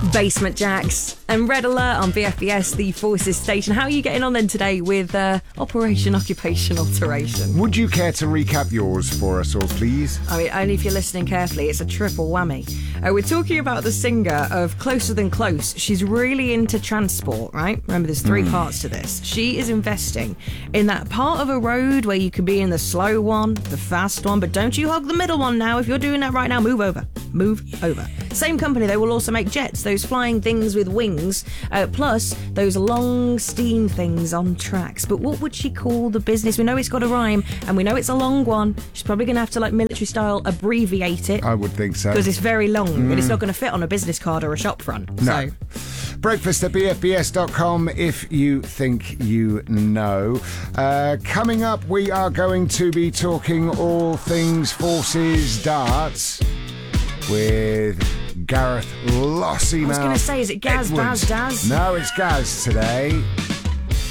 Basement Jacks and Red Alert on BFBS, the Forces station. How are you getting on then today with Operation Occupation Alteration? Would you care to recap yours for us all, please? I mean, only if you're listening carefully. It's a triple whammy. We're talking about the singer of Closer Than Close. She's really into transport, right? Remember, there's three parts to this. She is investing in that part of a road where you can be in the slow one, the fast one, but don't you hog the middle one now. If you're doing that right now, move over. Move over. Same company, they will also make jets, those flying things with wings, plus those long steam things on tracks. But what would she call the business? We know it's got a rhyme, and we know it's a long one. She's probably going to have to, like, military style, abbreviate it. I would think so. Because it's very long, and it's not going to fit on a business card or a shop front. No. So. Breakfast at bfbs.com if you think you know. Coming up, we are going to be talking all things Forces darts with Gareth Lossymouth. I was going to say, is it Gaz, Edwards. Baz, Daz? No, it's Gaz today.